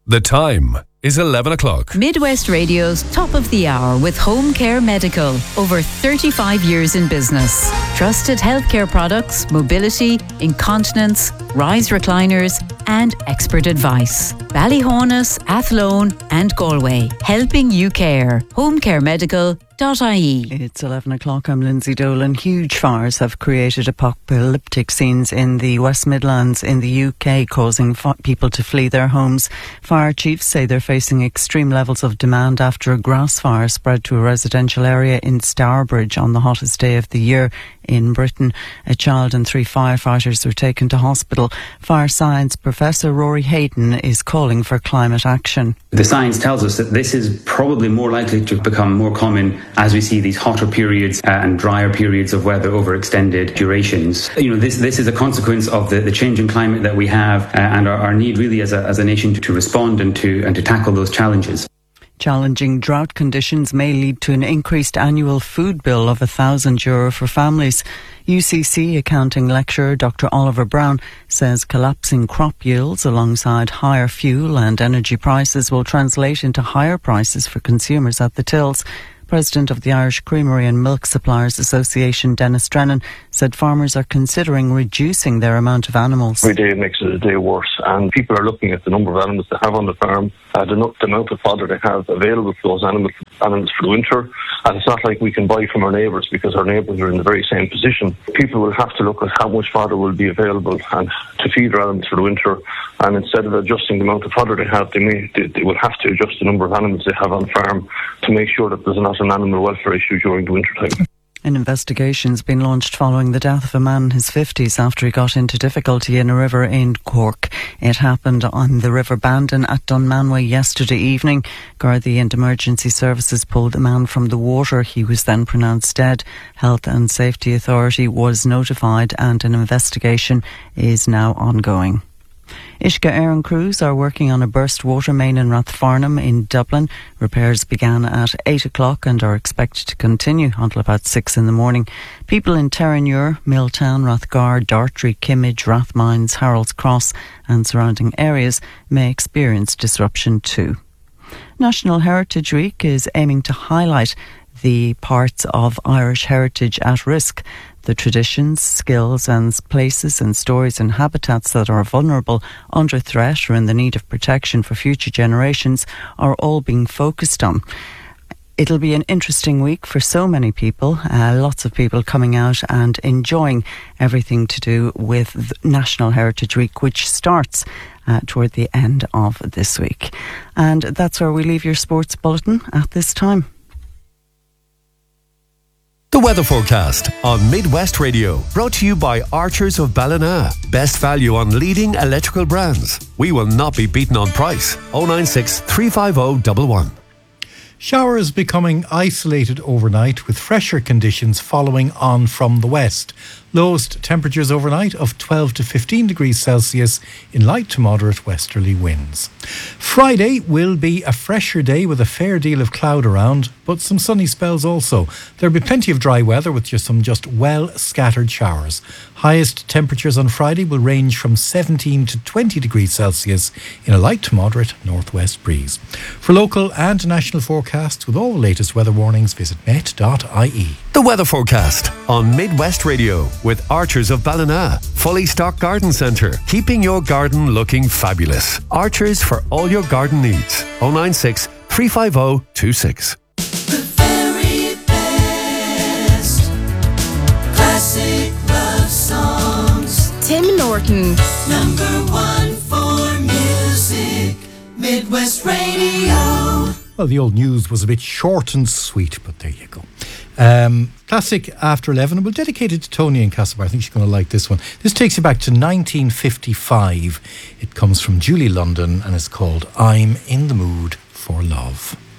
The time is 11 o'clock. Midwest Radio's Top of the Hour with Home Care Medical. Over 35 years in business. Trusted healthcare products, mobility, incontinence, rise recliners and expert advice. Ballyhonus, Athlone and Galway. Helping you care. homecaremedical.ie. It's 11 o'clock. I'm Lindsay Dolan. Huge fires have created apocalyptic scenes in the West Midlands in the UK, causing people to flee their homes. Fire chiefs say they're facing extreme levels of demand after a grass fire spread to a residential area in Stourbridge on the hottest day of the year in Britain. A child and 3 firefighters were taken to hospital. Fire science professor Rory Hayden is calling for climate action. The science tells us that this is probably more likely to become more common as we see these hotter periods and drier periods of weather over extended durations. This is a consequence of the change in climate that we have and our need really as a nation to respond and to tackle those challenges. Challenging drought conditions may lead to an increased annual food bill of €1,000 for families. UCC accounting lecturer Dr. Oliver Brown says collapsing crop yields alongside higher fuel and energy prices will translate into higher prices for consumers at the tills. President of the Irish Creamery and Milk Suppliers Association, Dennis Drennan, said farmers are considering reducing their amount of animals. Every day makes it a day worse, and people are looking at the number of animals they have on the farm, the amount of fodder they have available for those animals for the winter. And it's not like we can buy from our neighbours because our neighbours are in the very same position. People will have to look at how much fodder will be available and to feed their animals for the winter. And instead of adjusting the amount of fodder they have, they will have to adjust the number of animals they have on farm to make sure that there's not an animal welfare issue during the winter time. An investigation's been launched following the death of a man in his 50s after he got into difficulty in a river in Cork. It happened on the River Bandon at Dunmanway yesterday evening. Gardaí and emergency services pulled the man from the water. He was then pronounced dead. Health and Safety Authority was notified and an investigation is now ongoing. Uisce Éireann crews are working on a burst water main in Rathfarnham in Dublin. Repairs began at 8 o'clock and are expected to continue until about 6 in the morning. People in Terenure, Milltown, Rathgar, Dartry, Kimmage, Rathmines, Harold's Cross and surrounding areas may experience disruption too. National Heritage Week is aiming to highlight the parts of Irish heritage at risk. The traditions, skills and places and stories and habitats that are vulnerable, under threat or in the need of protection for future generations are all being focused on. It'll be an interesting week for so many people, lots of people coming out and enjoying everything to do with National Heritage Week, which starts toward the end of this week. And that's where we leave your sports bulletin at this time. The weather forecast on Midwest Radio, brought to you by Archers of Ballina. Best value on leading electrical brands. We will not be beaten on price. 096 350 11. Showers becoming isolated overnight with fresher conditions following on from the west. Lowest temperatures overnight of 12 to 15 degrees Celsius in light to moderate westerly winds. Friday will be a fresher day with a fair deal of cloud around, but some sunny spells also. There'll be plenty of dry weather with some well scattered showers. Highest temperatures on Friday will range from 17 to 20 degrees Celsius in a light to moderate northwest breeze. For local and national forecasts with all the latest weather warnings, visit met.ie. The weather forecast on Midwest Radio with Archers of Ballina. Fully stocked garden centre, keeping your garden looking fabulous. Archers for all your garden needs. 096 350 26. The very best classic love songs. Tim Norton. #1 for music. Midwest Radio. Well, the old news was a bit short and sweet, but there you go. Classic After 11. We'll dedicate it to Tony in Castlebar. I think she's going to like this one. This takes you back to 1955. It comes from Julie London and is called I'm in the Mood for Love.